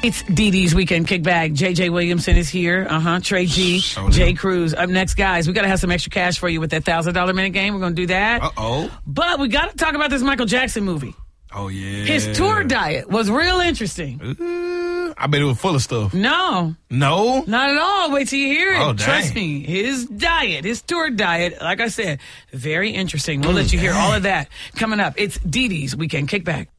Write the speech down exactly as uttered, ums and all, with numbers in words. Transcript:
It's Dee Dee's Weekend Kickback. J J Williamson is here. Uh-huh. Trey G. So Jay Cruz. Up next, guys, we got to have some extra cash for you with that one thousand dollars minute game. We're going to do that. Uh-oh. But we got to talk about this Michael Jackson movie. Oh, yeah. His tour diet was real interesting. Uh, I bet it was full of stuff. No. No? Not at all. Wait till you hear it. Oh, Trust dang. me. His diet, his tour diet, like I said, very interesting. We'll let you hear all of that coming up. It's Dee Dee's Weekend Kickback.